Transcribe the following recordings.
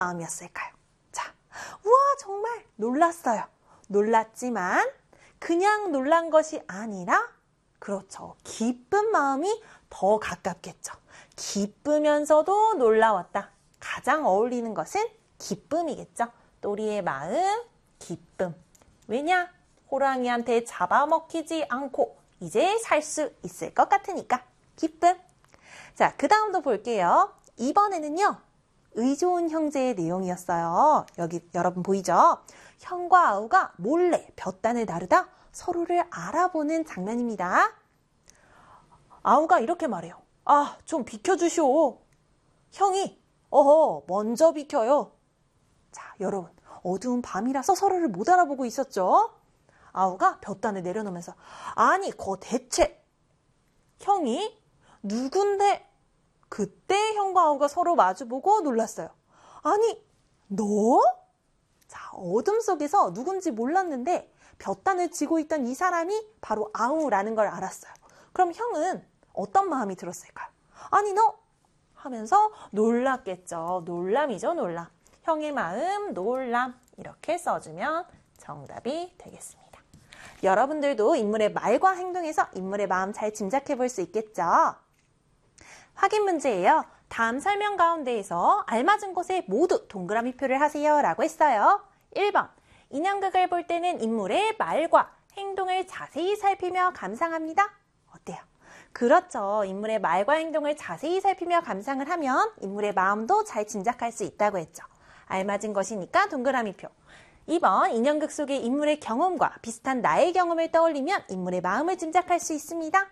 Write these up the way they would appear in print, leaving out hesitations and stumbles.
마음이었을까요? 자, 우와 정말 놀랐어요. 놀랐지만 그냥 놀란 것이 아니라 그렇죠. 기쁜 마음이 더 가깝겠죠. 기쁘면서도 놀라웠다. 가장 어울리는 것은 기쁨이겠죠. 또리의 마음, 기쁨. 왜냐? 호랑이한테 잡아먹히지 않고 이제 살 수 있을 것 같으니까 기쁨. 자, 그 다음도 볼게요. 이번에는요. 의좋은 형제의 내용이었어요. 여기 여러분 보이죠? 형과 아우가 몰래 볕단을 나르다 서로를 알아보는 장면입니다. 아우가 이렇게 말해요. 아, 좀 비켜주시오. 형이 먼저 비켜요. 자, 여러분 어두운 밤이라서 서로를 못 알아보고 있었죠. 아우가 볕단을 내려놓으면서 아니 거 대체 형이 누군데? 그때 형과 아우가 서로 마주보고 놀랐어요. 아니 너? 자, 어둠 속에서 누군지 몰랐는데 볕단을 쥐고 있던 이 사람이 바로 아우라는 걸 알았어요. 그럼 형은 어떤 마음이 들었을까요? 아니 너? 하면서 놀랐겠죠. 놀람이죠, 놀람. 형의 마음, 놀람. 이렇게 써주면 정답이 되겠습니다. 여러분들도 인물의 말과 행동에서 인물의 마음 잘 짐작해 볼 수 있겠죠? 확인 문제예요. 다음 설명 가운데에서 알맞은 곳에 모두 동그라미표를 하세요 라고 했어요. 1번, 인형극을 볼 때는 인물의 말과 행동을 자세히 살피며 감상합니다. 어때요? 그렇죠. 인물의 말과 행동을 자세히 살피며 감상을 하면 인물의 마음도 잘 짐작할 수 있다고 했죠. 알맞은 것이니까 동그라미표. 2번, 인형극 속의 인물의 경험과 비슷한 나의 경험을 떠올리면 인물의 마음을 짐작할 수 있습니다.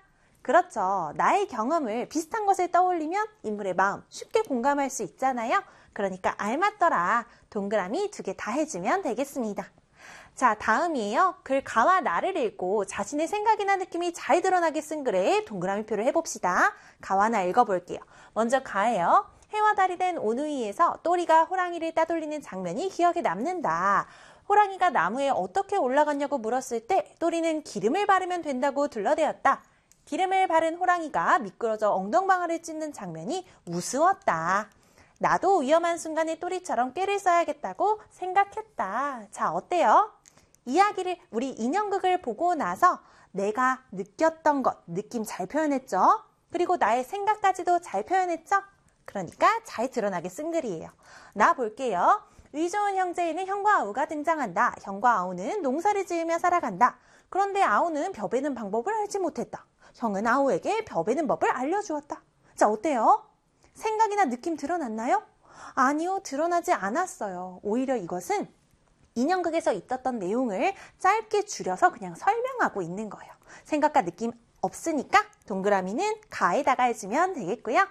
그렇죠. 나의 경험을 비슷한 것을 떠올리면 인물의 마음 쉽게 공감할 수 있잖아요. 그러니까 알맞더라. 동그라미 2개 다 해주면 되겠습니다. 자, 다음이에요. 글 가와 나를 읽고 자신의 생각이나 느낌이 잘 드러나게 쓴 글에 동그라미표를 해봅시다. 가와 나 읽어볼게요. 먼저 가예요. 해와 달이 된 오누이에서 또리가 호랑이를 따돌리는 장면이 기억에 남는다. 호랑이가 나무에 어떻게 올라갔냐고 물었을 때 또리는 기름을 바르면 된다고 둘러대었다. 기름을 바른 호랑이가 미끄러져 엉덩방아를 찢는 장면이 우스웠다. 나도 위험한 순간에 또리처럼 꾀를 써야겠다고 생각했다. 자, 어때요? 이야기를 우리 인형극을 보고 나서 내가 느꼈던 것, 느낌 잘 표현했죠? 그리고 나의 생각까지도 잘 표현했죠? 그러니까 잘 드러나게 쓴 글이에요. 나 볼게요. 의좋은 형제에는 형과 아우가 등장한다. 형과 아우는 농사를 지으며 살아간다. 그런데 아우는 벼 베는 방법을 알지 못했다. 형은 아우에게 벼 베는 법을 알려주었다. 자, 어때요? 생각이나 느낌 드러났나요? 아니요, 드러나지 않았어요. 오히려 이것은 인형극에서 있었던 내용을 짧게 줄여서 그냥 설명하고 있는 거예요. 생각과 느낌 없으니까 동그라미는 가에다가 해주면 되겠고요.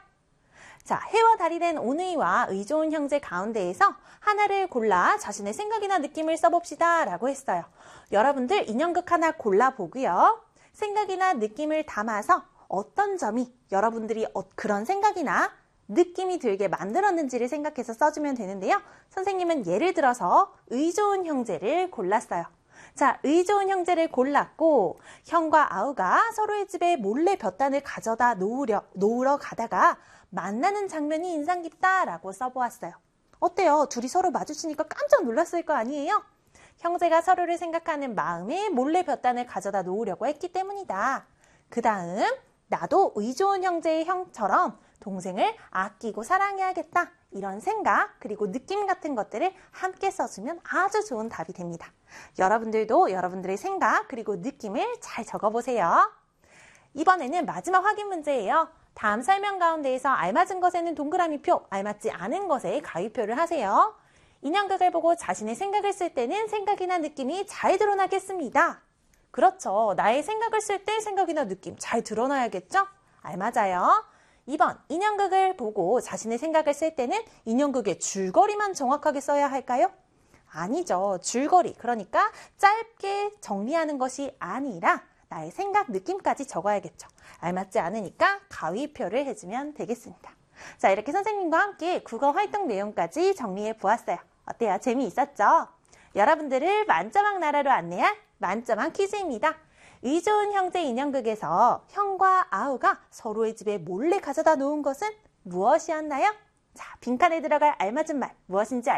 자, 해와 달이 된 오누이와 의좋은 형제 가운데에서 하나를 골라 자신의 생각이나 느낌을 써봅시다 라고 했어요. 여러분들 인형극 하나 골라보고요. 생각이나 느낌을 담아서 어떤 점이 여러분들이 그런 생각이나 느낌이 들게 만들었는지를 생각해서 써주면 되는데요. 선생님은 예를 들어서 의좋은 형제를 골랐어요. 자, 의좋은 형제를 골랐고 형과 아우가 서로의 집에 몰래 볕단을 가져다 놓으러 가다가 만나는 장면이 인상 깊다라고 써보았어요. 어때요? 둘이 서로 마주치니까 깜짝 놀랐을 거 아니에요? 형제가 서로를 생각하는 마음에 몰래 볕단을 가져다 놓으려고 했기 때문이다. 그 다음, 나도 의좋은 형제의 형처럼 동생을 아끼고 사랑해야겠다. 이런 생각 그리고 느낌 같은 것들을 함께 써주면 아주 좋은 답이 됩니다. 여러분들도 여러분들의 생각 그리고 느낌을 잘 적어보세요. 이번에는 마지막 확인 문제예요. 다음 설명 가운데에서 알맞은 것에는 동그라미표, 알맞지 않은 것에 가위표를 하세요. 인형극을 보고 자신의 생각을 쓸 때는 생각이나 느낌이 잘 드러나겠습니다. 그렇죠. 나의 생각을 쓸 때 생각이나 느낌 잘 드러나야겠죠? 알맞아요. 2번, 인형극을 보고 자신의 생각을 쓸 때는 인형극의 줄거리만 정확하게 써야 할까요? 아니죠. 줄거리, 그러니까 짧게 정리하는 것이 아니라 나의 생각, 느낌까지 적어야겠죠. 알맞지 않으니까 가위표를 해주면 되겠습니다. 자, 이렇게 선생님과 함께 국어 활동 내용까지 정리해 보았어요. 어때요? 재미있었죠? 여러분들을 만점왕 나라로 안내할 만점왕 퀴즈입니다. 의좋은 형제 인형극에서 형과 아우가 서로의 집에 몰래 가져다 놓은 것은 무엇이었나요? 자, 빈칸에 들어갈 알맞은 말 무엇인지